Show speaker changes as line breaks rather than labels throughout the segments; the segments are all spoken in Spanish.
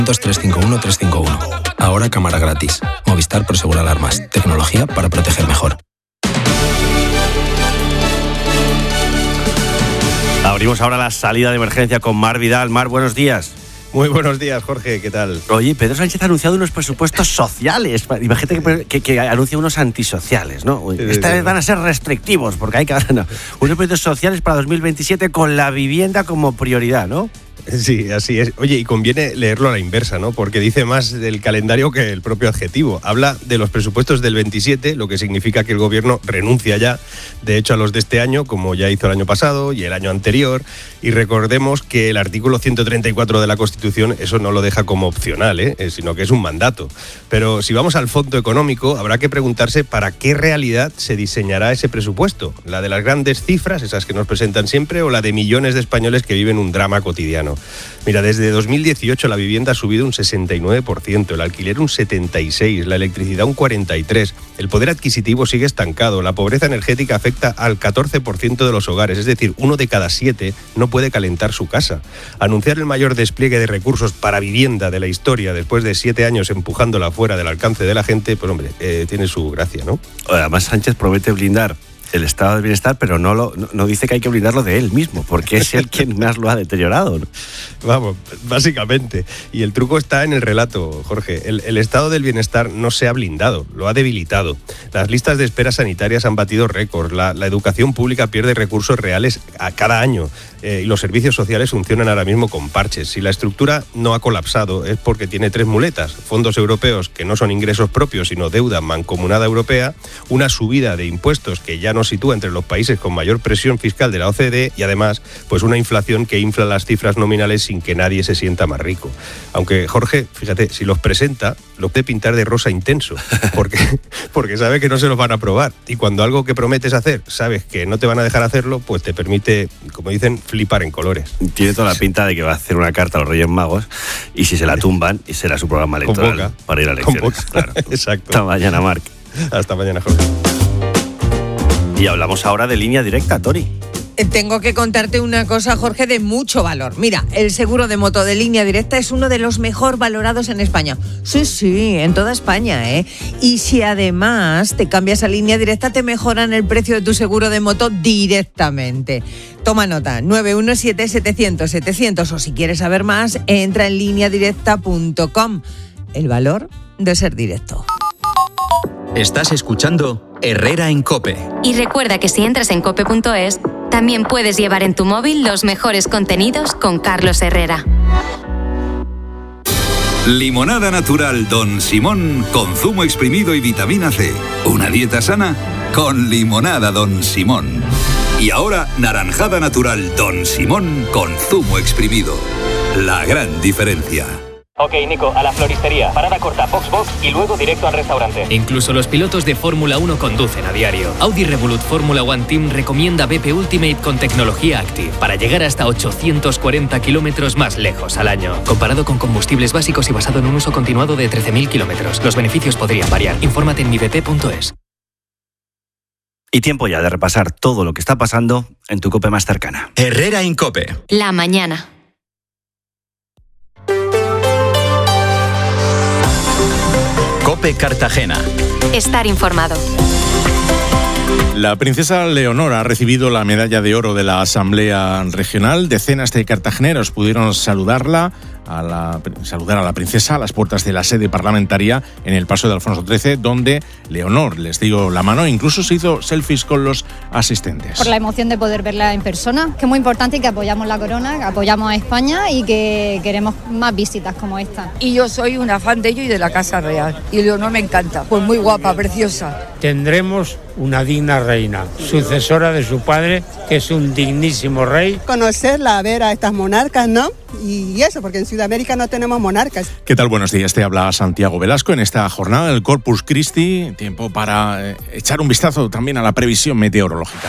351 351. Ahora cámara gratis. Movistar Prosegur Alarmas. Tecnología para proteger mejor.
Abrimos ahora la salida de emergencia con Mar Vidal. Mar, buenos días.
Muy buenos días, Jorge, ¿qué tal?
Oye, Pedro Sánchez ha anunciado unos presupuestos sociales. Imagínate que anuncia unos antisociales, ¿no? Esta vez van a ser restrictivos, porque hay que... No, unos presupuestos sociales para 2027 con la vivienda como prioridad, ¿no?
Sí, así es. Oye, y conviene leerlo a la inversa, ¿no? Porque dice más del calendario que el propio adjetivo. Habla de los presupuestos del 27, lo que significa que el gobierno renuncia ya, de hecho, a los de este año, como ya hizo el año pasado y el año anterior. Y recordemos que el artículo 134 de la Constitución eso no lo deja como opcional, sino que es un mandato. Pero si vamos al fondo económico, habrá que preguntarse para qué realidad se diseñará ese presupuesto. ¿La de las grandes cifras, esas que nos presentan siempre, o la de millones de españoles que viven un drama cotidiano? Mira, desde 2018 la vivienda ha subido un 69%, el alquiler un 76%, la electricidad un 43%, el poder adquisitivo sigue estancado, la pobreza energética afecta al 14% de los hogares, es decir, 1 de cada 7 no puede calentar su casa. Anunciar el mayor despliegue de recursos para vivienda de la historia después de 7 años empujándola fuera del alcance de la gente, pues hombre, tiene su gracia, ¿no?
Además, Sánchez promete blindar el estado del bienestar, pero no dice que hay que blindarlo de él mismo, porque es él quien más lo ha deteriorado, ¿no?
Vamos, básicamente. Y el truco está en el relato, Jorge. El estado del bienestar no se ha blindado, lo ha debilitado. Las listas de espera sanitarias han batido récords, la educación pública pierde recursos reales a cada año y los servicios sociales funcionan ahora mismo con parches. Si la estructura no ha colapsado es porque tiene 3 muletas: fondos europeos que no son ingresos propios sino deuda mancomunada europea, una subida de impuestos que ya no sitúa entre los países con mayor presión fiscal de la OCDE y además pues una inflación que infla las cifras nominales sin que nadie se sienta más rico. Aunque Jorge, fíjate, si los presenta, lo puede pintar de rosa intenso, porque sabe que no se los van a aprobar. Y cuando algo que prometes hacer, sabes que no te van a dejar hacerlo, pues te permite, como dicen, flipar en colores.
Tiene toda la pinta de que va a hacer una carta a los Reyes Magos y si se la tumban, y será su programa electoral
Convoca.
Para ir a elecciones. Claro.
Exacto.
Hasta mañana, Marc.
Hasta mañana, Jorge.
Y hablamos ahora de Línea Directa, Tori.
Tengo que contarte una cosa, Jorge, de mucho valor. Mira, el seguro de moto de Línea Directa es uno de los mejor valorados en España. Sí, en toda España, ¿eh? Y si además te cambias a Línea Directa, te mejoran el precio de tu seguro de moto directamente. Toma nota, 917-700-700, o si quieres saber más, entra en lineadirecta.com. El valor de ser directo.
Estás escuchando Herrera en COPE.
Y recuerda que si entras en cope.es, también puedes llevar en tu móvil los mejores contenidos con Carlos Herrera.
Limonada natural Don Simón con zumo exprimido y vitamina C. Una dieta sana con limonada Don Simón. Y ahora naranjada natural Don Simón con zumo exprimido. La gran diferencia.
Ok, Nico, a la floristería. Parada corta, box y luego directo al restaurante.
Incluso los pilotos de Fórmula 1 conducen a diario. Audi Revolut Fórmula One Team recomienda BP Ultimate con tecnología Active para llegar hasta 840 kilómetros más lejos al año. Comparado con combustibles básicos y basado en un uso continuado de 13.000 kilómetros. Los beneficios podrían variar. Infórmate en mibp.es.
Y tiempo ya de repasar todo lo que está pasando en tu COPE más cercana.
Herrera en COPE.
La mañana.
COPE Cartagena.
Estar informado.
La princesa Leonor ha recibido la medalla de oro de la Asamblea Regional. Decenas de cartageneros pudieron saludar a la princesa a las puertas de la sede parlamentaria en el Paso de Alfonso XIII, donde Leonor les dio la mano e incluso se hizo selfies con los asistentes.
Por la emoción de poder verla en persona, que es muy importante y que apoyamos la corona, que apoyamos a España y que queremos más visitas como esta.
Y yo soy una fan de ellos y de la Casa Real. Y Leonor me encanta, pues muy guapa, preciosa.
Tendremos una digna reina, sucesora de su padre, que es un dignísimo rey.
Conocerla, ver a estas monarcas, ¿no? Y eso, porque en Sudamérica no tenemos monarcas.
¿Qué tal? Buenos días, te habla Santiago Velasco en esta jornada del Corpus Christi. Tiempo para echar un vistazo también a la previsión meteorológica.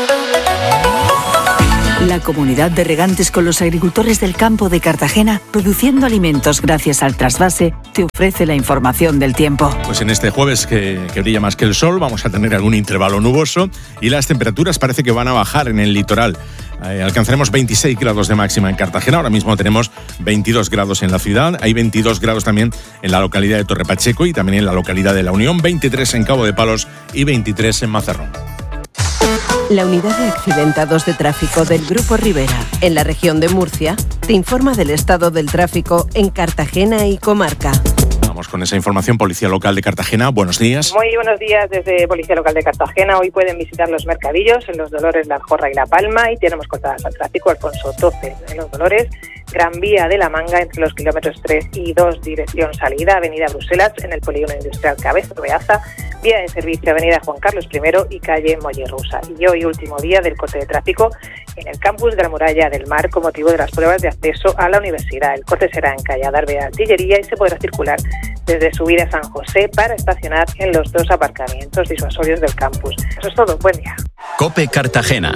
La comunidad de regantes con los agricultores del campo de Cartagena, produciendo alimentos gracias al trasvase, te ofrece la información del tiempo.
Pues en este jueves que brilla más que el sol, vamos a tener algún intervalo nuboso y las temperaturas parece que van a bajar en el litoral. Alcanzaremos 26 grados de máxima en Cartagena. Ahora mismo tenemos 22 grados en la ciudad. Hay 22 grados también en la localidad de Torre Pacheco y también en la localidad de La Unión, 23 en Cabo de Palos y 23 en Mazarrón.
La unidad de accidentados de tráfico del Grupo Rivera, en la región de Murcia, te informa del estado del tráfico en Cartagena y comarca.
Vamos con esa información. Policía Local de Cartagena, buenos días.
Muy buenos días desde Policía Local de Cartagena. Hoy pueden visitar los mercadillos en Los Dolores, La Jorra y La Palma y tenemos cortadas al tráfico Alfonso 12 en Los Dolores, Gran Vía de la Manga entre los kilómetros 3 y 2 dirección salida, Avenida Bruselas en el Polígono Industrial Cabezo Beaza, vía de servicio Avenida Juan Carlos I y calle Mollerusa. Y hoy último día del corte de tráfico en el campus de la Muralla del Mar con motivo de las pruebas de acceso a la universidad. El corte será en calle Adarve de Artillería y se podrá circular desde Subida San José para estacionar en los 2 aparcamientos disuasorios del campus. Eso es todo. Buen día.
COPE Cartagena.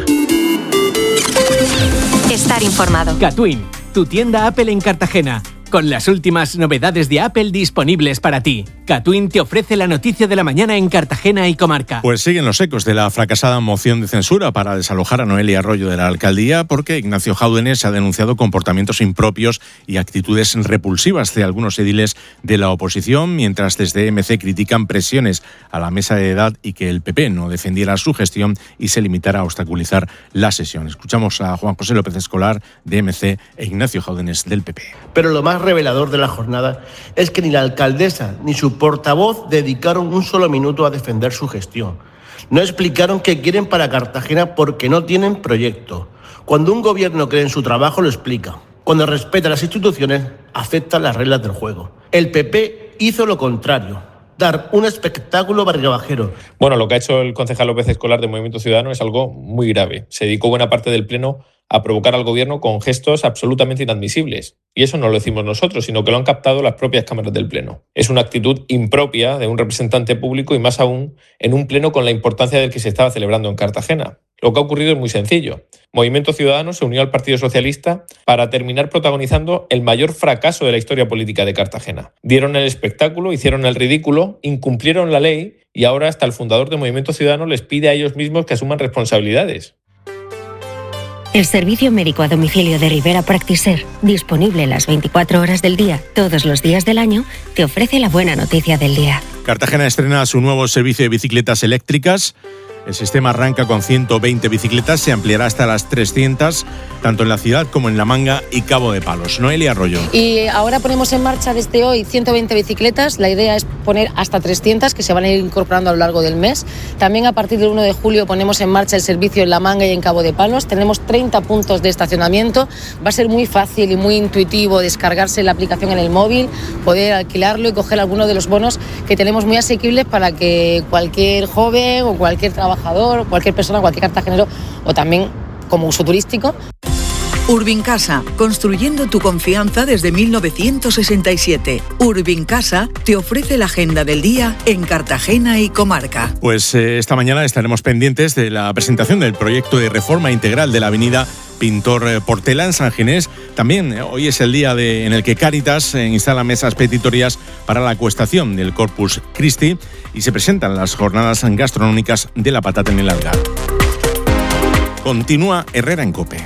Estar informado.
Catwin, tu tienda Apple en Cartagena, con las últimas novedades de Apple disponibles para ti. Catwin te ofrece la noticia de la mañana en Cartagena y comarca.
Pues siguen los ecos de la fracasada moción de censura para desalojar a Noelia Arroyo de la alcaldía porque Ignacio Jáudenes ha denunciado comportamientos impropios y actitudes repulsivas de algunos ediles de la oposición, mientras desde EMC critican presiones a la mesa de edad y que el PP no defendiera su gestión y se limitara a obstaculizar la sesión. Escuchamos a Juan José López Escolar de EMC e Ignacio Jáudenes del PP.
Pero lo más revelador de la jornada es que ni la alcaldesa ni su portavoz dedicaron un solo minuto a defender su gestión. No explicaron qué quieren para Cartagena porque no tienen proyecto. Cuando un gobierno cree en su trabajo, lo explica. Cuando respeta las instituciones, acepta las reglas del juego. El PP hizo lo contrario, dar un espectáculo barribajero.
Bueno, lo que ha hecho el concejal López Escolar de Movimiento Ciudadano es algo muy grave. Se dedicó buena parte del pleno a provocar al gobierno con gestos absolutamente inadmisibles. Y eso no lo decimos nosotros, sino que lo han captado las propias cámaras del pleno. Es una actitud impropia de un representante público y más aún en un pleno con la importancia del que se estaba celebrando en Cartagena. Lo que ha ocurrido es muy sencillo. Movimiento Ciudadano se unió al Partido Socialista para terminar protagonizando el mayor fracaso de la historia política de Cartagena. Dieron el espectáculo, hicieron el ridículo, incumplieron la ley y ahora hasta el fundador de Movimiento Ciudadano les pide a ellos mismos que asuman responsabilidades.
El servicio médico a domicilio de Rivera Practiser, disponible las 24 horas del día, todos los días del año, te ofrece la buena noticia del día.
Cartagena estrena su nuevo servicio de bicicletas eléctricas. El sistema arranca con 120 bicicletas, se ampliará hasta las 300, tanto en la ciudad como en La Manga y Cabo de Palos. Noelia Arroyo.
Y ahora ponemos en marcha desde hoy 120 bicicletas. La idea es poner hasta 300 que se van a ir incorporando a lo largo del mes. También a partir del 1 de julio ponemos en marcha el servicio en La Manga y en Cabo de Palos. Tenemos 30 puntos de estacionamiento. Va a ser muy fácil y muy intuitivo descargarse la aplicación en el móvil, poder alquilarlo y coger algunos de los bonos que tenemos muy asequibles para que cualquier joven o cualquier trabajador, cualquier persona, cualquier cartagenero o también como uso turístico.
Urbincasa, construyendo tu confianza desde 1967. Urbincasa te ofrece la agenda del día en Cartagena y comarca.
Pues esta mañana estaremos pendientes de la presentación del proyecto de reforma integral de la avenida Pintor Portela en San Ginés. También hoy es el día en el que Cáritas instala mesas petitorias para la acuestación del Corpus Christi y se presentan las jornadas gastronómicas de la patata en el Algar. Continúa Herrera en COPE.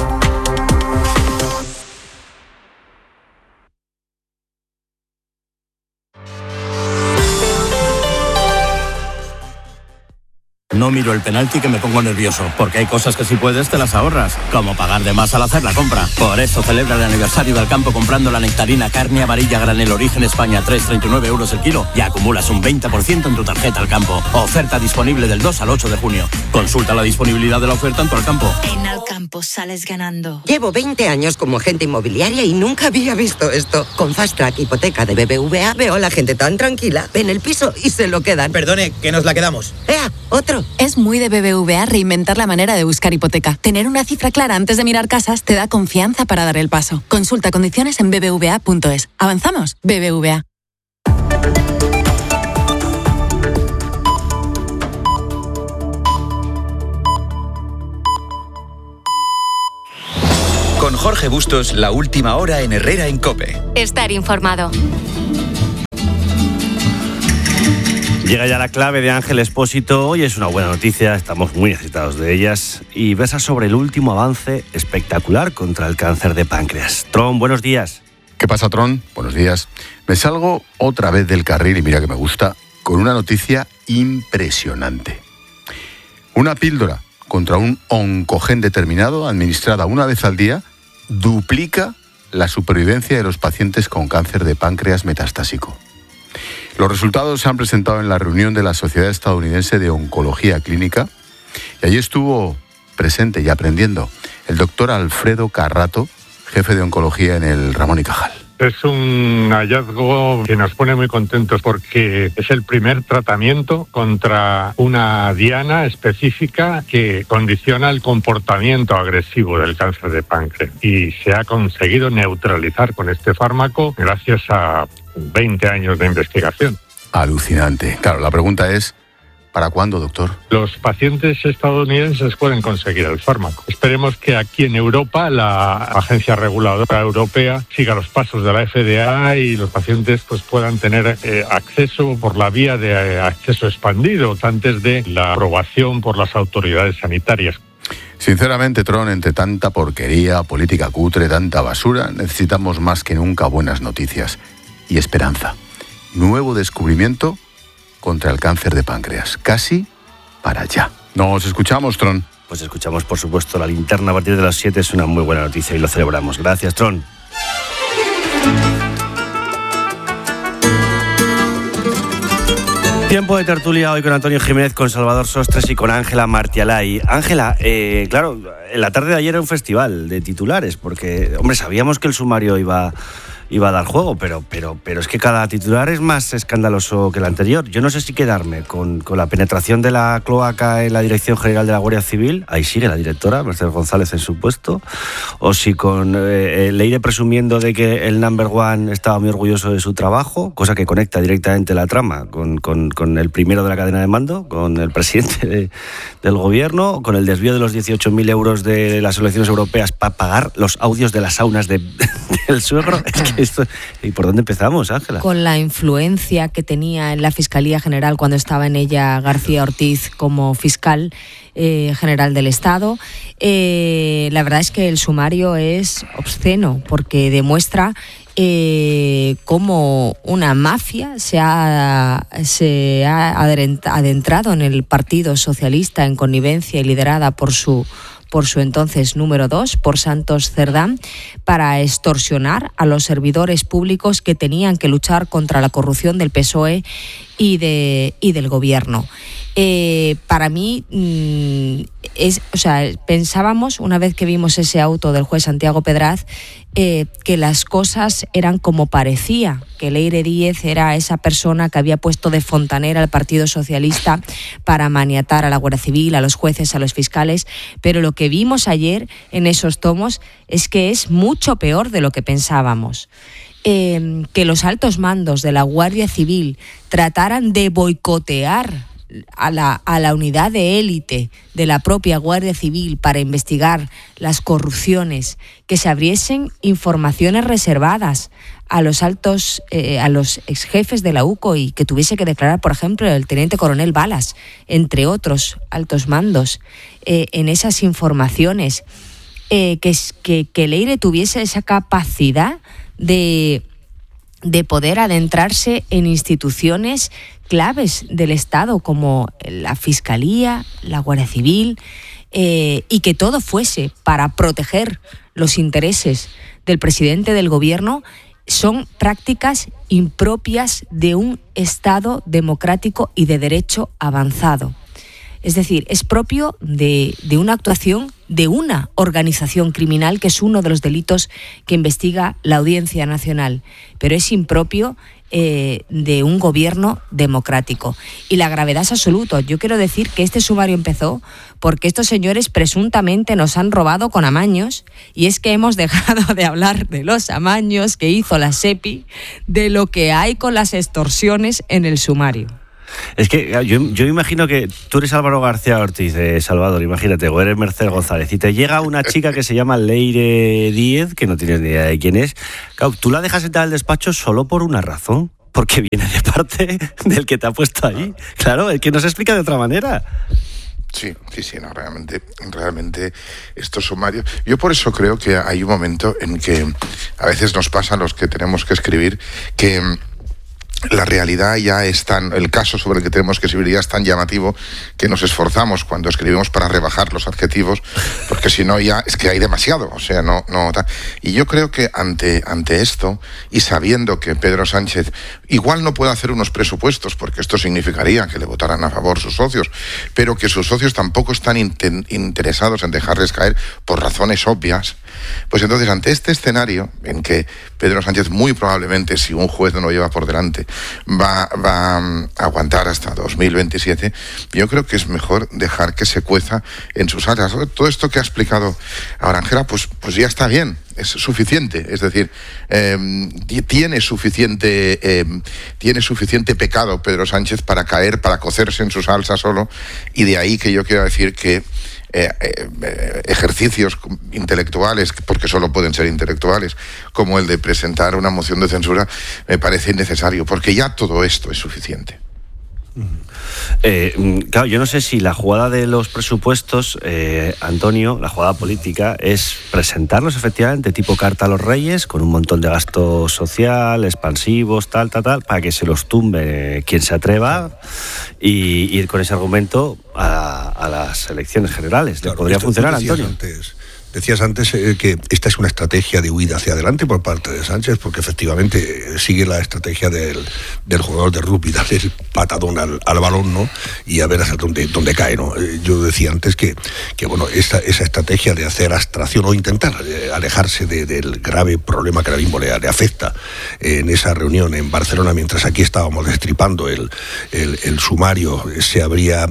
No miro el penalti que me pongo nervioso, porque hay cosas que si puedes te las ahorras, como pagar de más al hacer la compra. Por eso celebra el aniversario del campo comprando la nectarina carne amarilla granel Origen España 3,39 € el kilo y acumulas un 20% en tu tarjeta al campo. Oferta disponible del 2 al 8 de junio. Consulta la disponibilidad de la oferta en tu Alcampo.
En Alcampo sales ganando. Llevo 20 años como agente inmobiliaria y nunca había visto esto. Con Fast Track Hipoteca de BBVA veo a la gente tan tranquila. Ven el piso y se lo quedan.
Perdone, que nos la quedamos.
¡Ea! ¡Otro!
Es muy de BBVA reinventar la manera de buscar hipoteca. Tener una cifra clara antes de mirar casas te da confianza para dar el paso. Consulta condiciones en bbva.es. ¿Avanzamos? BBVA.
Con Jorge Bustos, la última hora en Herrera en COPE.
Estar informado.
Llega ya la clave de Ángel Expósito. Hoy es una buena noticia, estamos muy necesitados de ellas. Y versa sobre el último avance espectacular contra el cáncer de páncreas. Tron, buenos días.
¿Qué pasa, Tron? Buenos días. Me salgo otra vez del carril, y mira que me gusta, con una noticia impresionante. Una píldora contra un oncogen determinado, administrada una vez al día, duplica la supervivencia de los pacientes con cáncer de páncreas metastásico. Los resultados se han presentado en la reunión de la Sociedad Estadounidense de Oncología Clínica, y allí estuvo presente y aprendiendo el doctor Alfredo Carrato, jefe de oncología en el Ramón y Cajal.
Es un hallazgo que nos pone muy contentos porque es el primer tratamiento contra una diana específica que condiciona el comportamiento agresivo del cáncer de páncreas. Y se ha conseguido neutralizar con este fármaco gracias a 20 años de investigación.
Alucinante. Claro, la pregunta es, ¿para cuándo, doctor?
Los pacientes estadounidenses pueden conseguir el fármaco. Esperemos que aquí en Europa la Agencia Reguladora Europea siga los pasos de la FDA y los pacientes pues puedan tener acceso por la vía de acceso expandido antes de la aprobación por las autoridades sanitarias.
Sinceramente, Tron, entre tanta porquería, política cutre, tanta basura, necesitamos más que nunca buenas noticias y esperanza. Nuevo descubrimiento contra el cáncer de páncreas, casi para allá. Nos escuchamos, Tron.
Pues escuchamos, por supuesto, la linterna a partir de las 7, es una muy buena noticia y lo celebramos. Gracias, Tron. Tiempo de tertulia hoy con Antonio Jiménez, con Salvador Sostres y con Ángela Martialay. Ángela, claro, en la tarde de ayer era un festival de titulares, porque, hombre, sabíamos que el sumario iba a dar juego, pero es que cada titular es más escandaloso que el anterior. Yo no sé si quedarme con la penetración de la cloaca en la Dirección General de la Guardia Civil, ahí sigue la directora, Mercedes González, en su puesto, o si le iré presumiendo de que el number one estaba muy orgulloso de su trabajo, cosa que conecta directamente la trama con el primero de la cadena de mando, con el presidente del gobierno, con el desvío de los 18.000 euros de las elecciones europeas para pagar los audios de las saunas del suegro. Es que ¿y por dónde empezamos, Ángela?
Con la influencia que tenía en la Fiscalía General cuando estaba en ella García Ortiz como fiscal general del Estado. La verdad es que el sumario es obsceno porque demuestra cómo una mafia se ha adentrado en el Partido Socialista en connivencia y liderada por su entonces número 2, por Santos Cerdán, para extorsionar a los servidores públicos que tenían que luchar contra la corrupción del PSOE y del gobierno. Para mí, pensábamos, una vez que vimos ese auto del juez Santiago Pedraz, que las cosas eran como parecía, que Leire Díez era esa persona que había puesto de fontanera al Partido Socialista para maniatar a la Guardia Civil, a los jueces, a los fiscales, pero lo que vimos ayer en esos tomos es que es mucho peor de lo que pensábamos. Que los altos mandos de la Guardia Civil trataran de boicotear a la unidad de élite de la propia Guardia Civil para investigar las corrupciones, que se abriesen informaciones reservadas a los altos, a los exjefes de la UCO y que tuviese que declarar, por ejemplo, el teniente coronel Balas, entre otros altos mandos, en esas informaciones, que Leire tuviese esa capacidad de poder adentrarse en instituciones claves del Estado como la Fiscalía, la Guardia Civil, y que todo fuese para proteger los intereses del presidente del gobierno, son prácticas impropias de un Estado democrático y de derecho avanzado. Es decir, es propio de una actuación de una organización criminal, que es uno de los delitos que investiga la Audiencia Nacional, pero es impropio de un gobierno democrático. Y la gravedad es absoluta. Yo quiero decir que este sumario empezó porque estos señores presuntamente nos han robado con amaños, y es que hemos dejado de hablar de los amaños que hizo la SEPI, de lo que hay con las extorsiones en el sumario.
Es que yo imagino que tú eres Álvaro García Ortiz, Salvador, imagínate, o eres Mercedes González, y te llega una chica que se llama Leire Díez, que no tienes ni idea de quién es. Claro, tú la dejas entrar al despacho solo por una razón, porque viene de parte del que te ha puesto ahí. Claro, es que no se explica de otra manera.
Sí, no, realmente estos sumarios... Yo por eso creo que hay un momento en que a veces nos pasa a los que tenemos que escribir que la realidad ya es tan... El caso sobre el que tenemos que escribir ya es tan llamativo que nos esforzamos cuando escribimos para rebajar los adjetivos, porque si no ya es que hay demasiado, o sea, no. Y yo creo que ante esto, y sabiendo que Pedro Sánchez igual no puede hacer unos presupuestos, porque esto significaría que le votaran a favor sus socios, pero que sus socios tampoco están interesados en dejarles caer por razones obvias, pues entonces ante este escenario en que Pedro Sánchez muy probablemente, si un juez no lo lleva por delante, va a aguantar hasta 2027, yo creo que es mejor dejar que se cueza en sus alas. Todo esto que ha explicado Aranjera, pues ya está bien, es suficiente, es decir, tiene suficiente pecado Pedro Sánchez para caer, para cocerse en su salsa solo, y de ahí que yo quiero decir que ejercicios intelectuales, porque solo pueden ser intelectuales, como el de presentar una moción de censura, me parece innecesario, porque ya todo esto es suficiente.
Claro, yo no sé si la jugada de los presupuestos, Antonio, la jugada política, es presentarlos efectivamente tipo carta a los reyes, con un montón de gasto social, expansivos, tal, para que se los tumbe quien se atreva, y ir con ese argumento a las elecciones generales. Claro, ¿podría funcionar, Antonio?
Decías antes que esta es una estrategia de huida hacia adelante por parte de Sánchez, porque efectivamente sigue la estrategia del jugador de rugby, darle el patadón al balón, ¿no? Y a ver hasta dónde cae, ¿no? Yo decía antes que bueno, esa estrategia de hacer abstracción o intentar alejarse del grave problema que ahora mismo le afecta en esa reunión en Barcelona, mientras aquí estábamos destripando el sumario, se abría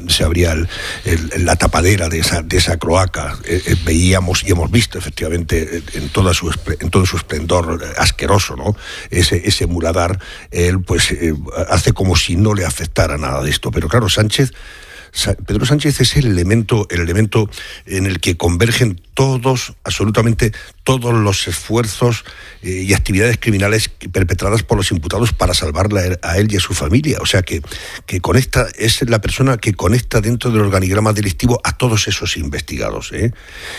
la tapadera de esa cloaca, veíamos y hemos visto efectivamente en todo su esplendor asqueroso, ¿no? Ese muladar, él pues hace como si no le afectara nada de esto. Pero claro, Pedro Sánchez es el elemento en el que convergen absolutamente todos los esfuerzos y actividades criminales perpetradas por los imputados para salvarle a él y a su familia. O sea que conecta, es la persona que conecta dentro del organigrama delictivo a todos esos investigados, ¿eh?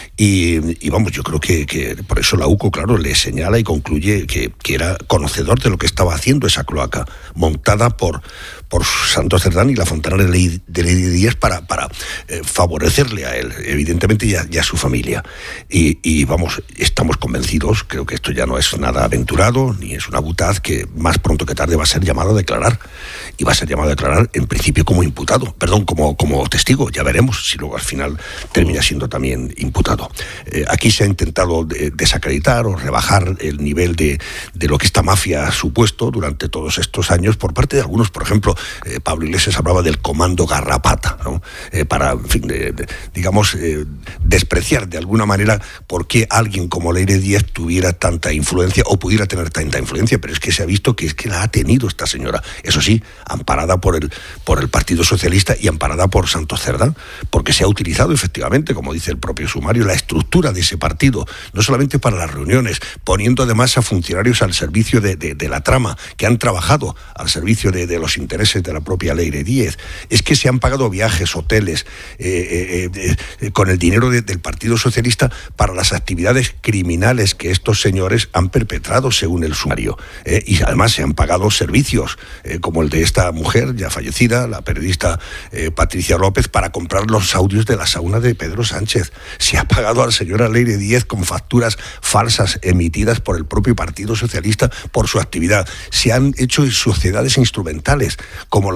Y vamos, yo creo que por eso la UCO, claro, le señala y concluye que era conocedor de lo que estaba haciendo esa cloaca, montada por Santos Cerdán y la Fontanera de Ley Díaz para favorecerle a él, evidentemente, y a su familia. Y vamos, estamos convencidos, creo que esto ya no es nada aventurado, ni es una butaz, que más pronto que tarde va a ser llamado a declarar. Y va a ser llamado a declarar, en principio, como testigo. Ya veremos si luego al final termina siendo también imputado. Aquí se ha intentado desacreditar o rebajar el nivel de lo que esta mafia ha supuesto durante todos estos años por parte de algunos. Por ejemplo, Pablo Iglesias hablaba del comando Garrapata, ¿no? Para, en fin, digamos, despreciar de alguna manera por qué alguien como Leire Díaz tuviera tanta influencia o pudiera tener tanta influencia, pero es que se ha visto que es que la ha tenido esta señora, eso sí, amparada por el Partido Socialista y amparada por Santos Cerdán, porque se ha utilizado efectivamente, como dice el propio sumario, la estructura de ese partido, no solamente para las reuniones, poniendo además a funcionarios al servicio de la trama, que han trabajado al servicio de los intereses de la propia Leire Díaz. Es que se han pagado viajes, hoteles, con el dinero del Partido Socialista para las actividades criminales que estos señores han perpetrado, según el sumario. Y además se han pagado servicios, como el de esta mujer ya fallecida, la periodista Patricia López, para comprar los audios de la sauna de Pedro Sánchez. Se ha pagado al señor Leire Díaz con facturas falsas emitidas por el propio Partido Socialista por su actividad. Se han hecho sociedades instrumentales, como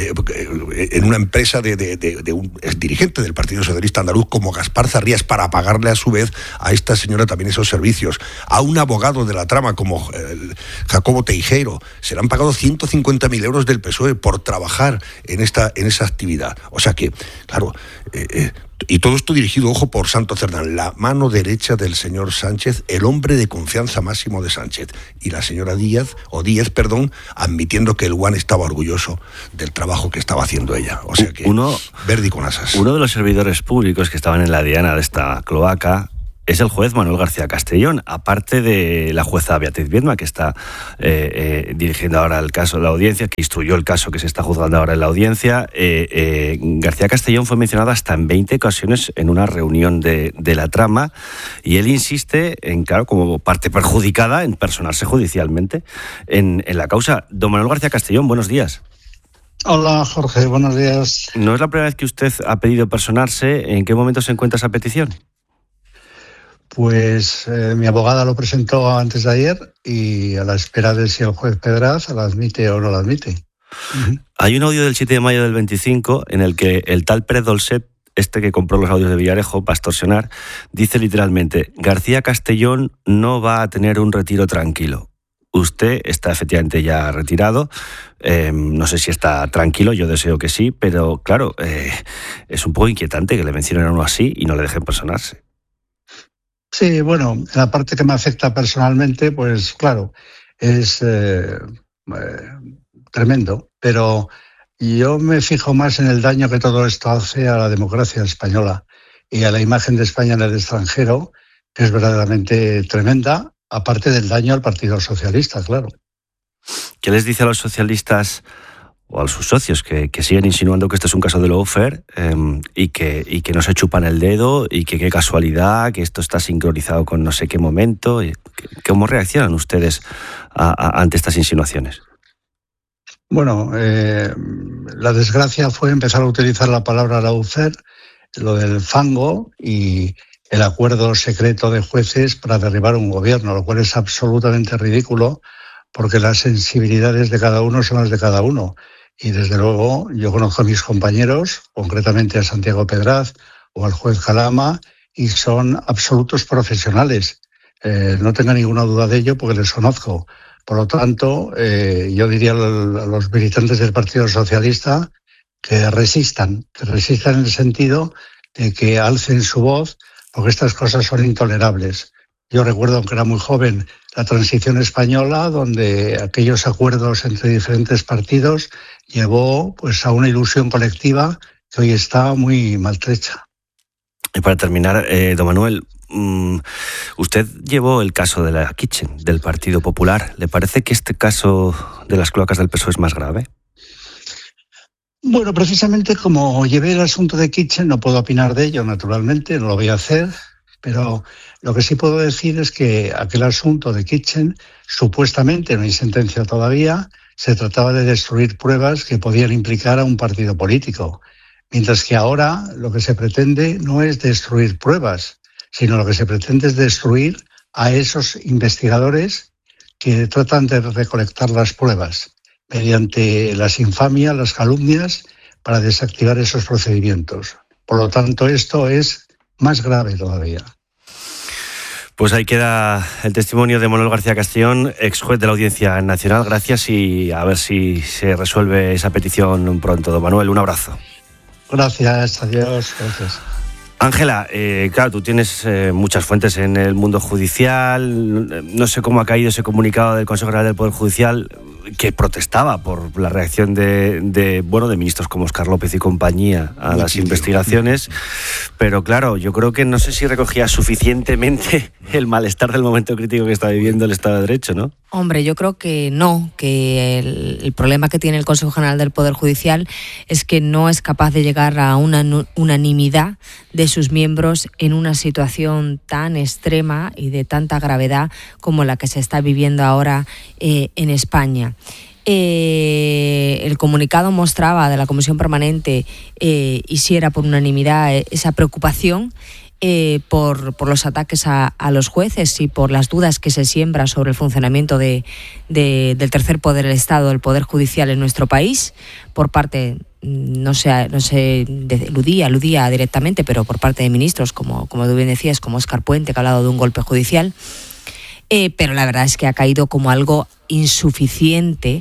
en una empresa de un dirigente del Partido Socialista andaluz como Gaspar Zarrías, para pagarle a su vez a esta señora también esos servicios. A un abogado de la trama como Jacobo Teijeiro se le han pagado 150.000 euros del PSOE por trabajar en esa actividad. O sea que, claro, y todo esto dirigido, ojo, por Santos Cerdán, la mano derecha del señor Sánchez, el hombre de confianza máximo de Sánchez, y la señora Díaz, admitiendo que el Guan estaba orgulloso del trabajo que estaba haciendo ella. O sea que, verde y con asas.
Uno de los servidores públicos que estaban en la diana de esta cloaca es el juez Manuel García Castellón, aparte de la jueza Beatriz Viedma, que está dirigiendo ahora el caso de la audiencia, que instruyó el caso que se está juzgando ahora en la audiencia. García Castellón fue mencionado hasta en 20 ocasiones en una reunión de la trama, y él insiste en, claro, como parte perjudicada, en personarse judicialmente en la causa. Don Manuel García Castellón, buenos días.
Hola, Jorge, buenos días.
¿No es la primera vez que usted ha pedido personarse? ¿En qué momento se encuentra esa petición?
Pues mi abogada lo presentó antes de ayer y a la espera de si el juez Pedraz la admite o no la admite.
Hay un audio del 7 de mayo del 25 en el que el tal Pérez Dolcet, que compró los audios de Villarejo para extorsionar, dice literalmente: García Castellón no va a tener un retiro tranquilo. Usted está efectivamente ya retirado, no sé si está tranquilo, yo deseo que sí, pero claro, es un poco inquietante que le mencionen a uno así y no le dejen personarse.
Sí, bueno, en la parte que me afecta personalmente, pues claro, es tremendo, pero yo me fijo más en el daño que todo esto hace a la democracia española y a la imagen de España en el extranjero, que es verdaderamente tremenda, aparte del daño al Partido Socialista, claro.
¿Qué les dice a los socialistas o a sus socios que siguen insinuando que este es un caso de lawfare y que no se chupan el dedo y que qué casualidad, que esto está sincronizado con no sé qué momento? ¿Cómo reaccionan ustedes ante estas insinuaciones?
Bueno, la desgracia fue empezar a utilizar la palabra lawfare, lo del fango y el acuerdo secreto de jueces para derribar un gobierno, lo cual es absolutamente ridículo porque las sensibilidades de cada uno son las de cada uno. Y desde luego yo conozco a mis compañeros, concretamente a Santiago Pedraz o al juez Calama, y son absolutos profesionales. No tenga ninguna duda de ello porque les conozco. Por lo tanto, yo diría a los militantes del Partido Socialista que resistan en el sentido de que alcen su voz, porque estas cosas son intolerables. Yo recuerdo, aunque era muy joven, la transición española, donde aquellos acuerdos entre diferentes partidos llevó pues a una ilusión colectiva que hoy está muy maltrecha.
Y para terminar, don Manuel, usted llevó el caso de la Kitchen, del Partido Popular. ¿Le parece que este caso de las cloacas del PSOE es más grave?
Bueno, precisamente como llevé el asunto de Kitchen, no puedo opinar de ello, naturalmente, no lo voy a hacer, pero lo que sí puedo decir es que aquel asunto de Kitchen, supuestamente, no hay sentencia todavía, se trataba de destruir pruebas que podían implicar a un partido político, mientras que ahora lo que se pretende no es destruir pruebas, sino lo que se pretende es destruir a esos investigadores que tratan de recolectar las pruebas mediante las infamias, las calumnias, para desactivar esos procedimientos. Por lo tanto, esto es más grave todavía.
Pues ahí queda el testimonio de Manuel García Castellón, ex juez de la Audiencia Nacional. Gracias y a ver si se resuelve esa petición pronto. Don Manuel, un abrazo.
Gracias, adiós, gracias.
Ángela, claro, tú tienes muchas fuentes en el mundo judicial. No sé cómo ha caído ese comunicado del Consejo General del Poder Judicial que protestaba por la reacción de ministros como Óscar López y compañía a las investigaciones. Pero claro, yo creo que no sé si recogía suficientemente el malestar del momento crítico que está viviendo el Estado de Derecho, ¿no?
Hombre, yo creo que no, que el problema que tiene el Consejo General del Poder Judicial es que no es capaz de llegar a una unanimidad de sus miembros en una situación tan extrema y de tanta gravedad como la que se está viviendo ahora en España. El comunicado mostraba de la Comisión Permanente, y si era por unanimidad, esa preocupación por los ataques a los jueces y por las dudas que se siembra sobre el funcionamiento del tercer poder del Estado, el Poder Judicial en nuestro país, por parte, no sé, aludía directamente, pero por parte de ministros, como tú bien decías, como Óscar Puente, que ha hablado de un golpe judicial. Pero la verdad es que ha caído como algo insuficiente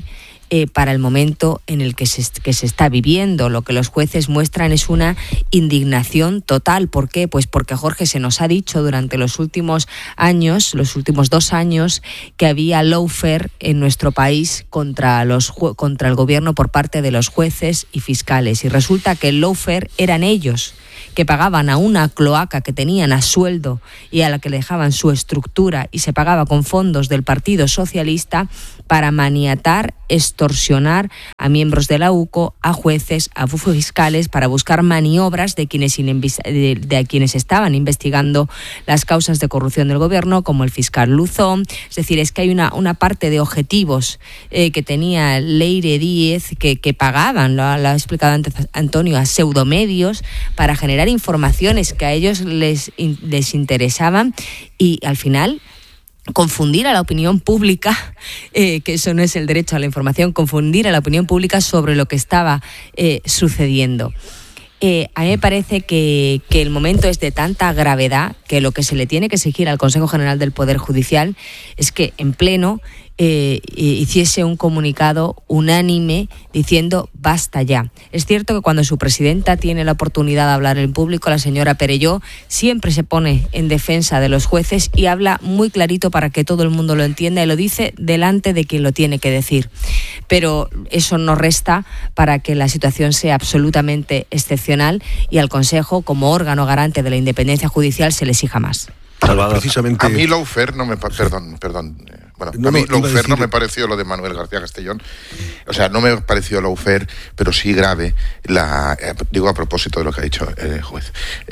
para el momento en el que se está viviendo. Lo que los jueces muestran es una indignación total. ¿Por qué? Pues porque, Jorge, se nos ha dicho durante los últimos años, los últimos 2 años, que había lawfare en nuestro país contra el gobierno por parte de los jueces y fiscales. Y resulta que el lawfare eran ellos, que pagaban a una cloaca que tenían a sueldo y a la que le dejaban su estructura, y se pagaba con fondos del Partido Socialista para maniatar, extorsionar a miembros de la UCO, a jueces, a fiscales, para buscar maniobras de quienes estaban investigando las causas de corrupción del gobierno, como el fiscal Luzón. Es decir, es que hay una parte de objetivos que tenía Leire Díez que pagaban, lo ha explicado antes Antonio, a pseudomedios para generar informaciones que a ellos les interesaban, y al final confundir a la opinión pública, que eso no es el derecho a la información, confundir a la opinión pública sobre lo que estaba sucediendo. A mí me parece que el momento es de tanta gravedad que lo que se le tiene que exigir al Consejo General del Poder Judicial es que en pleno hiciese un comunicado unánime diciendo basta ya. Es cierto que cuando su presidenta tiene la oportunidad de hablar en público, la señora Perelló siempre se pone en defensa de los jueces y habla muy clarito para que todo el mundo lo entienda, y lo dice delante de quien lo tiene que decir. Pero eso no resta para que la situación sea absolutamente excepcional y al Consejo, como órgano garante de la independencia judicial, se le exija más.
Precisamente...
A mí lawfare no me... Perdón. Bueno, a mí lawfare no me pareció lo de Manuel García Castellón. O sea, no me pareció lawfare, pero sí grave, digo a propósito de lo que ha dicho el juez,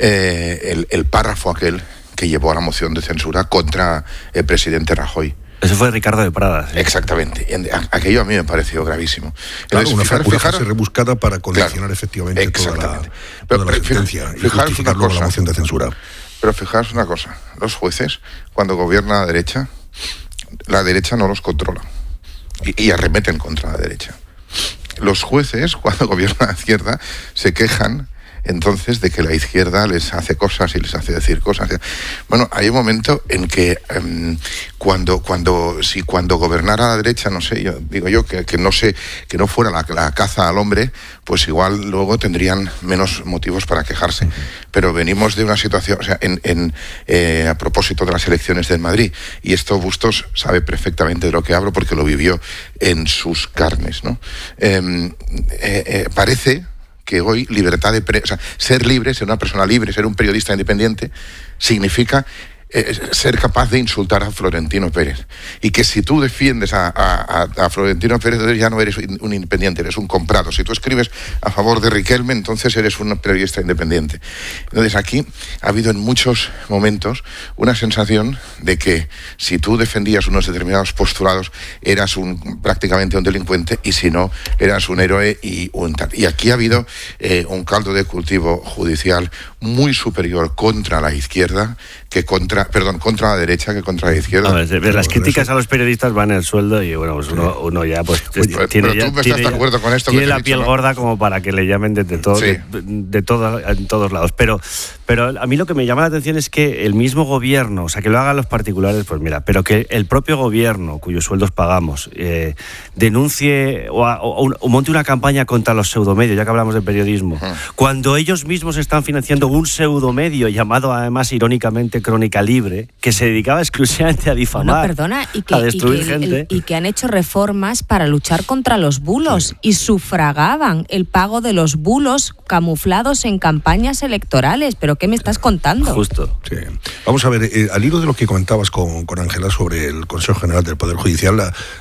el párrafo aquel que llevó a la moción de censura contra el presidente Rajoy.
Eso fue Ricardo de Prada. ¿Sí?
Exactamente. Aquello a mí me pareció gravísimo.
Claro, una frase rebuscada para condicionar efectivamente toda la sentencia y justificar luego la moción de censura.
Pero fijaros una cosa, los jueces, cuando gobierna la derecha no los controla y arremeten contra la derecha. Los jueces, cuando gobierna la izquierda, se quejan entonces de que la izquierda les hace cosas y les hace decir cosas. Bueno, hay un momento en que cuando gobernara la derecha, no sé, que no fuera la caza al hombre, pues igual luego tendrían menos motivos para quejarse. Pero venimos de una situación, o sea, a propósito de las elecciones de Madrid, y esto Bustos sabe perfectamente de lo que hablo porque lo vivió en sus carnes, ¿no? Parece que hoy libertad de ser libre, ser una persona libre, ser un periodista independiente, significa ser capaz de insultar a Florentino Pérez. Y que si tú defiendes a Florentino Pérez, entonces ya no eres un independiente, eres un comprado. Si tú escribes a favor de Riquelme, entonces eres un periodista independiente. Entonces aquí ha habido en muchos momentos una sensación de que si tú defendías unos determinados postulados, eras prácticamente un delincuente, y si no, eras un héroe y un tal. Y aquí ha habido un caldo de cultivo judicial muy superior contra la izquierda contra la derecha que contra la izquierda.
Las críticas a los periodistas van en el sueldo, y bueno, pues uno ya pues
tiene
la piel gorda como para que le llamen de todo, sí, de todo, en todos lados. Pero a mí lo que me llama la atención es que el mismo gobierno, o sea, que lo hagan los particulares, pues mira, pero que el propio gobierno, cuyos sueldos pagamos, denuncie o monte una campaña contra los pseudomedios, ya que hablamos de periodismo, cuando ellos mismos están financiando un pseudomedio llamado, además, irónicamente, Crónica Libre, que se dedicaba exclusivamente a difamar, a destruir gente.
Y que han hecho reformas para luchar contra los bulos, y sufragaban el pago de los bulos camuflados en campañas electorales. ¿Pero qué me estás contando?
Justo.
Sí. Vamos a ver, al hilo de lo que comentabas con Ángela sobre el Consejo General del Poder Judicial,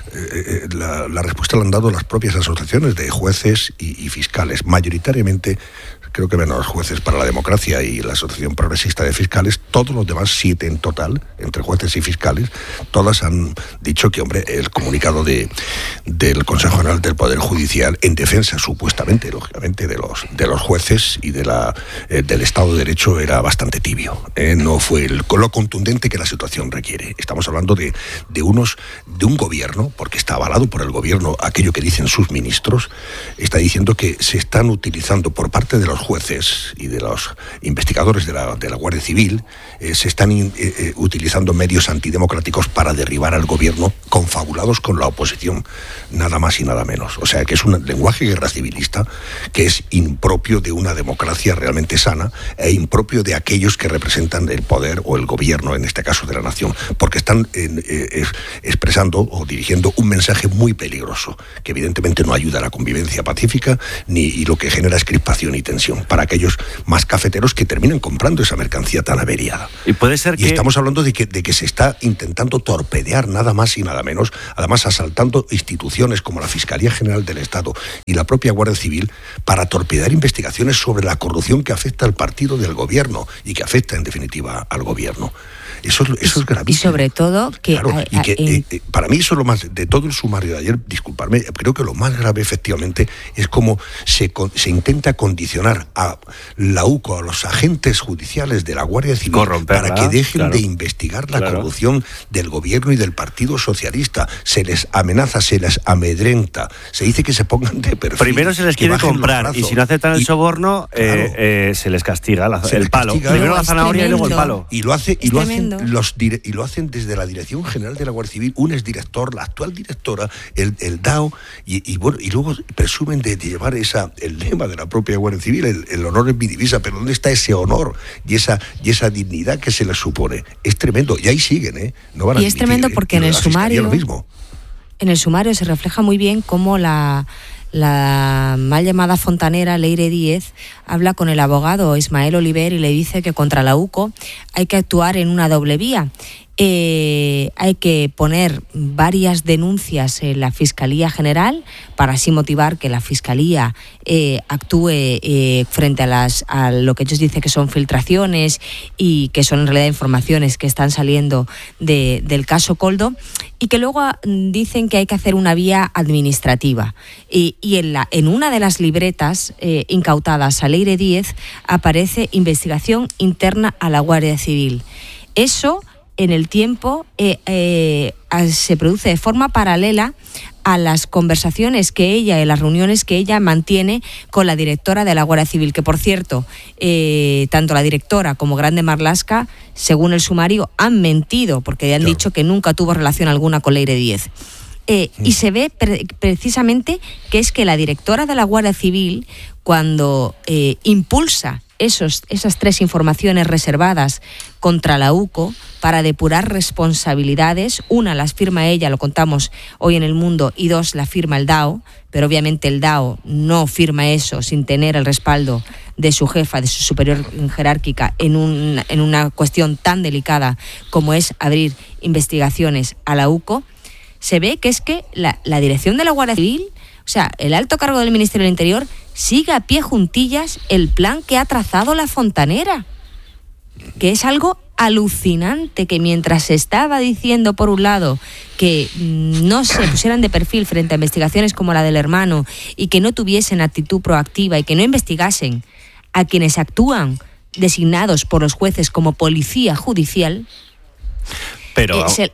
la respuesta la han dado las propias asociaciones de jueces y fiscales, mayoritariamente. Creo que menos jueces para la democracia y la Asociación Progresista de Fiscales, todos los demás, 7 en total, entre jueces y fiscales, todas han dicho que, hombre, el comunicado del Consejo General del Poder Judicial, en defensa, supuestamente, lógicamente, de los jueces y del Estado de Derecho, era bastante tibio. No fue lo contundente que la situación requiere. Estamos hablando de un gobierno, porque está avalado por el gobierno, aquello que dicen sus ministros, está diciendo que se están utilizando por parte de los jueces y de los investigadores de la Guardia Civil se están utilizando medios antidemocráticos para derribar al gobierno, confabulados con la oposición, nada más y nada menos. O sea, que es un lenguaje guerra civilista que es impropio de una democracia realmente sana e impropio de aquellos que representan el poder o el gobierno, en este caso de la nación, porque están expresando o dirigiendo un mensaje muy peligroso, que evidentemente no ayuda a la convivencia pacífica y lo que genera es crispación y tensión para aquellos más cafeteros que terminan comprando esa mercancía tan averiada.
Y puede ser que...
estamos hablando de que se está intentando torpedear nada más y nada menos, además asaltando instituciones como la Fiscalía General del Estado y la propia Guardia Civil para torpedear investigaciones sobre la corrupción que afecta al partido del gobierno y que afecta en definitiva al gobierno. Eso es gravísimo.
Y sobre todo que...
Claro, para mí eso es lo más... De todo el sumario de ayer, disculpadme, creo que lo más grave efectivamente es cómo se intenta condicionar a la UCO, a los agentes judiciales de la Guardia Civil, para que dejen de investigar la corrupción del gobierno y del Partido Socialista. Se les amenaza, se les amedrenta, se dice que se pongan de perfil.
Primero se les quiere comprar y si no aceptan el soborno, se les castiga el palo. Primero la zanahoria y luego el palo.
Y lo hacen desde la Dirección General de la Guardia Civil, un exdirector, la actual directora, el DAO, y luego presumen de llevar el lema de la propia Guardia Civil, el honor es mi divisa, pero ¿dónde está ese honor y esa dignidad que se les supone? Es tremendo, y ahí siguen, no van a
y es tremendo porque en el sumario se refleja muy bien cómo la mal llamada fontanera Leire Díez habla con el abogado Ismael Oliver y le dice que contra la UCO hay que actuar en una doble vía. Hay que poner varias denuncias en la Fiscalía General para así motivar que la Fiscalía actúe frente a lo que ellos dicen que son filtraciones y que son en realidad informaciones que están saliendo del caso Koldo, y que luego dicen que hay que hacer una vía administrativa. Y en una de las libretas incautadas a Leire Díez aparece investigación interna a la Guardia Civil. Eso en el tiempo se produce de forma paralela a las conversaciones que ella y las reuniones que ella mantiene con la directora de la Guardia Civil, que por cierto, tanto la directora como Grande Marlaska, según el sumario, han mentido porque han dicho que nunca tuvo relación alguna con Leire Díez. Y se ve precisamente que es que la directora de la Guardia Civil, cuando impulsa esas 3 informaciones reservadas contra la UCO para depurar responsabilidades, 1 las firma ella, lo contamos hoy en El Mundo, y 2 la firma el DAO, pero obviamente el DAO no firma eso sin tener el respaldo de su jefa, de su superior jerárquica, en una cuestión tan delicada como es abrir investigaciones a la UCO. Se ve que es que la dirección de la Guardia Civil, o sea, el alto cargo del Ministerio del Interior, sigue a pie juntillas el plan que ha trazado la fontanera, que es algo alucinante, que mientras se estaba diciendo por un lado que no se pusieran de perfil frente a investigaciones como la del hermano y que no tuviesen actitud proactiva y que no investigasen a quienes actúan designados por los jueces como policía judicial, se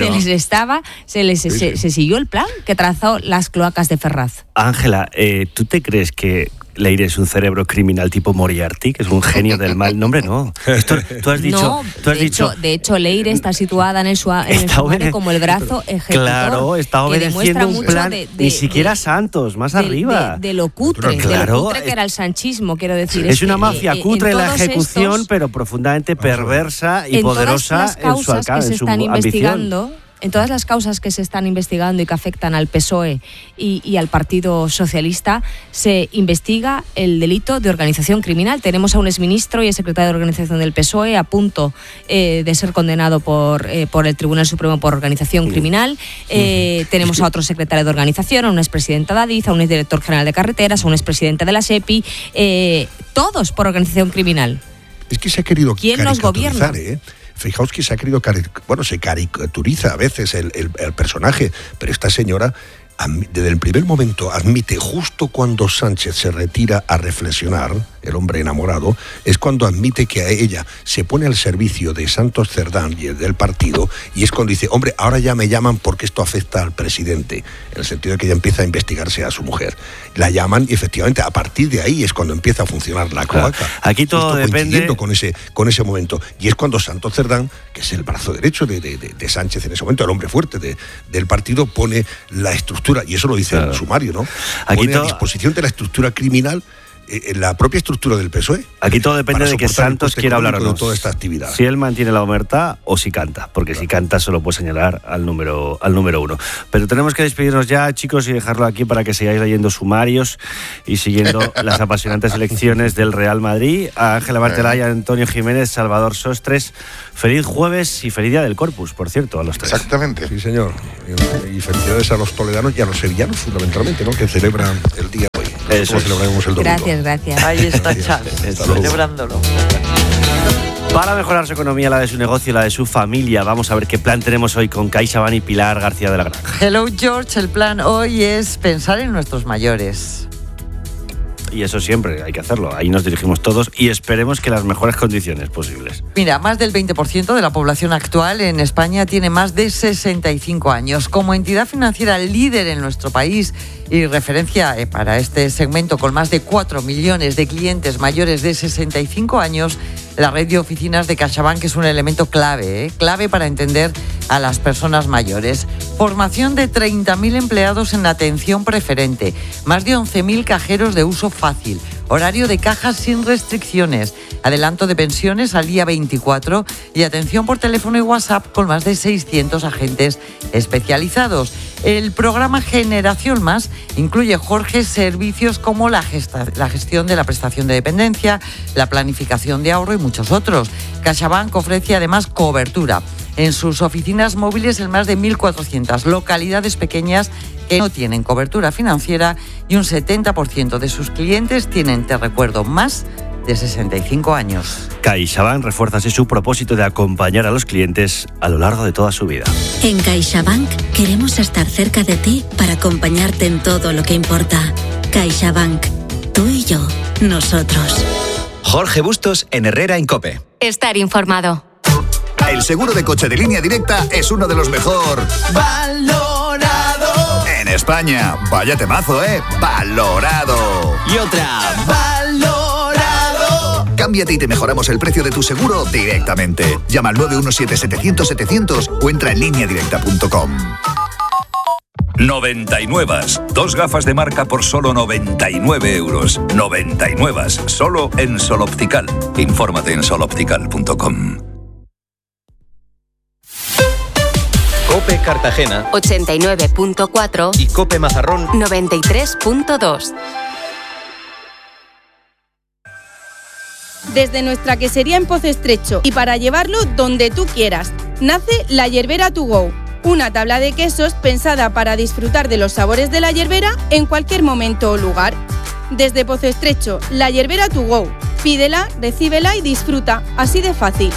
siguió el plan que trazó las cloacas de Ferraz.
Ángela, ¿tú te crees que Leire es un cerebro criminal tipo Moriarty, que es un genio del mal? No, hombre, no. Tú has dicho...
De hecho, Leire está situada en el sumario como el brazo ejecutor.
Claro, está obedeciendo un plan, ni siquiera Santos, más arriba.
De lo cutre, que era el sanchismo, quiero decir.
Es una mafia cutre en la ejecución, pero profundamente perversa y poderosa en su alcance, en su ambición.
En todas las causas que se están investigando y que afectan al PSOE y al Partido Socialista, se investiga el delito de organización criminal. Tenemos a un exministro y exsecretario de organización del PSOE a punto de ser condenado por el Tribunal Supremo por organización criminal. Tenemos a otro secretario de organización, a una expresidenta de Adif, a un exdirector general de carreteras, a un expresidente de la SEPI, todos por organización criminal.
Es que se ha querido
¿Quién nos gobierna?
Fijaos que se ha querido se caricaturiza a veces el personaje, pero esta señora desde el primer momento admite, justo cuando Sánchez se retira a reflexionar, el hombre enamorado, es cuando admite que a ella se pone al servicio de Santos Cerdán y del partido, y es cuando dice, hombre, ahora ya me llaman porque esto afecta al presidente, en el sentido de que ella empieza a investigarse a su mujer. La llaman y efectivamente a partir de ahí es cuando empieza a funcionar la cloaca.
Claro. Aquí todo depende
con ese momento. Y es cuando Santos Cerdán, que es el brazo derecho de Sánchez en ese momento, el hombre fuerte del partido, pone la estructura, y eso lo dice el sumario, ¿no?
Aquí
pone a disposición de la estructura criminal la propia estructura del PSOE.
Aquí todo depende de que Santos quiera hablar o no.
Toda esta actividad.
Si él mantiene la omertá o si canta, porque si canta solo puede señalar al número uno. Pero tenemos que despedirnos ya, chicos, y dejarlo aquí para que sigáis leyendo sumarios y siguiendo las apasionantes elecciones del Real Madrid. A Ángela Bartelay, a Antonio Jiménez, Salvador Sostres, feliz jueves y feliz día del Corpus, por cierto, a los tres.
Exactamente.
Sí, señor. Y felicidades a los toledanos y a los sevillanos, fundamentalmente, ¿no?, que celebran el día hoy.
Eso
celebraremos el domingo.
Gracias.
Ahí está Charles, celebrándolo.
Para mejorar su economía, la de su negocio y la de su familia, vamos a ver qué plan tenemos hoy con CaixaBank y Pilar García de la Granja.
Hello, George. El plan hoy es pensar en nuestros mayores.
Y eso siempre hay que hacerlo. Ahí nos dirigimos todos y esperemos que las mejores condiciones posibles.
Mira, más del 20% de la población actual en España tiene más de 65 años. Como entidad financiera líder en nuestro país y referencia para este segmento con más de 4 millones de clientes mayores de 65 años, la red de oficinas de CaixaBank es un elemento clave para entender a las personas mayores. Formación de 30.000 empleados en atención preferente, más de 11.000 cajeros de uso fácil, horario de cajas sin restricciones, adelanto de pensiones al día 24 y atención por teléfono y WhatsApp con más de 600 agentes especializados. El programa Generación Más incluye, Jorge, servicios como la gestión de la prestación de dependencia, la planificación de ahorro y muchos otros. CaixaBank ofrece además cobertura en sus oficinas móviles en más de 1.400 localidades pequeñas que no tienen cobertura financiera y un 70% de sus clientes tienen, te recuerdo, más de 65 años.
CaixaBank refuerza así su propósito de acompañar a los clientes a lo largo de toda su vida.
En CaixaBank queremos estar cerca de ti para acompañarte en todo lo que importa. CaixaBank, tú y yo, nosotros.
Jorge Bustos en Herrera en COPE.
Estar informado.
El seguro de coche de Línea Directa es uno de los mejor
valorado
en España. Vaya temazo, valorado.
Y otra, valorado.
Cámbiate y te mejoramos el precio de tu seguro directamente. Llama al 917-700-700 o entra en lineadirecta.com.
99. 2 gafas de marca por solo 99 euros. 99. Solo en Sol Optical. Infórmate en soloptical.com.
COPE Cartagena
89.4
y COPE Mazarrón
93.2.
Desde nuestra quesería en Pozo Estrecho y para llevarlo donde tú quieras, nace La Yerbera To Go, una tabla de quesos pensada para disfrutar de los sabores de la yerbera en cualquier momento o lugar. Desde Pozo Estrecho, La Yerbera To Go. Pídela, recíbela y disfruta, así de fácil.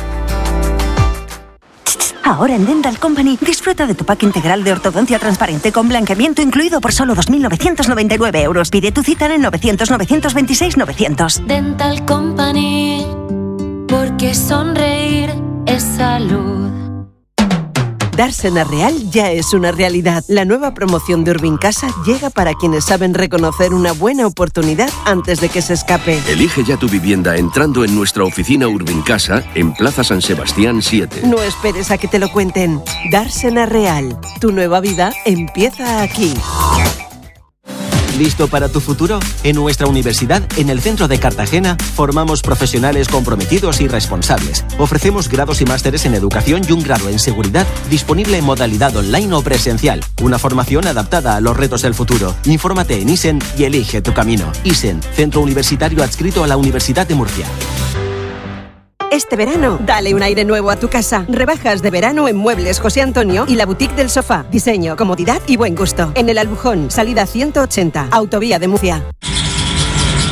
Ahora en Dental Company disfruta de tu pack integral de ortodoncia transparente con blanqueamiento incluido por solo 2.999 euros. Pide tu cita en el 900-926-900.
Dental Company, porque sonreír es salud.
Dársena Real ya es una realidad. La nueva promoción de Urbincasa llega para quienes saben reconocer una buena oportunidad antes de que se escape.
Elige ya tu vivienda entrando en nuestra oficina Urbincasa en Plaza San Sebastián 7.
No esperes a que te lo cuenten. Dársena Real. Tu nueva vida empieza aquí.
¿Listo para tu futuro? En nuestra universidad, en el centro de Cartagena, formamos profesionales comprometidos y responsables. Ofrecemos grados y másteres en educación y un grado en seguridad disponible en modalidad online o presencial. Una formación adaptada a los retos del futuro. Infórmate en ISEN y elige tu camino. ISEN, centro universitario adscrito a la Universidad de Murcia.
Este verano, dale un aire nuevo a tu casa. Rebajas de verano en Muebles José Antonio y la Boutique del Sofá. Diseño, comodidad y buen gusto. En el Albujón, salida 180, Autovía de Murcia.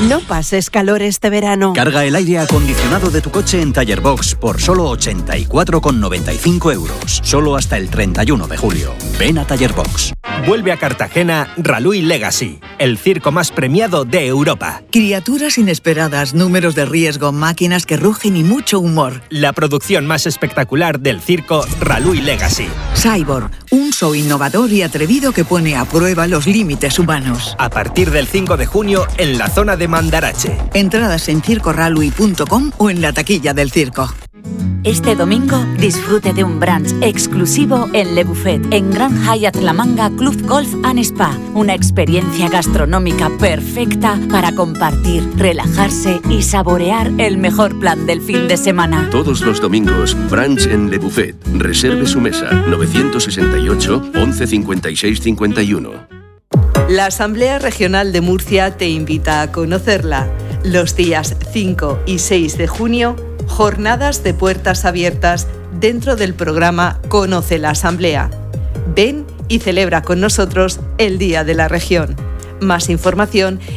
No pases calor este verano.
Carga el aire acondicionado de tu coche en Taller Box por solo 84,95 euros. Solo hasta el 31 de julio. Ven a Taller Box.
Vuelve a Cartagena Ralui Legacy, el circo más premiado de Europa.
Criaturas inesperadas, números de riesgo, máquinas que rugen y mucho humor.
La producción más espectacular del circo Ralui Legacy.
Cyborg, un show innovador y atrevido que pone a prueba los límites humanos.
A partir del 5 de junio en la zona de Mandarache.
Entradas en circoralui.com o en la taquilla del circo.
Este domingo disfrute de un brunch exclusivo en Le Buffet, en Grand Hyatt La Manga Club Golf and Spa. Una experiencia gastronómica perfecta para compartir, relajarse y saborear el mejor plan del fin de semana.
Todos los domingos, brunch en Le Buffet. Reserve su mesa 968 11 56 51.
La Asamblea Regional de Murcia te invita a conocerla. Los días 5 y 6 de junio, jornadas de puertas abiertas dentro del programa Conoce la Asamblea. Ven y celebra con nosotros el Día de la Región. Más información